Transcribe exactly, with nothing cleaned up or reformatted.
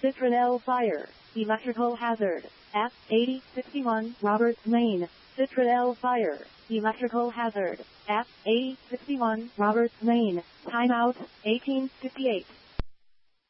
Citronelle Fire, Electrical Hazard. F eighty sixty-one Roberts Lane, Citronelle Fire, Electrical Hazard. F eighty sixty-one Roberts Lane, timeout, eighteen fifty-eight.